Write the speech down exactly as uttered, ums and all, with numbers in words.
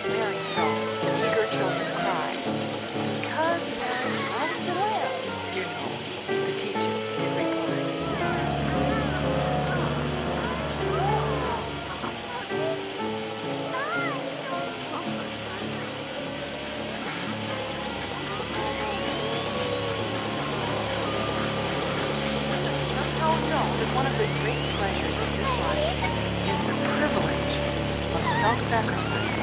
Very soft, eager children cry. Because Mary loves to live, you know, the teacher did reply. Somehow know that one of the great pleasures of this life is the privilege of self-sacrifice.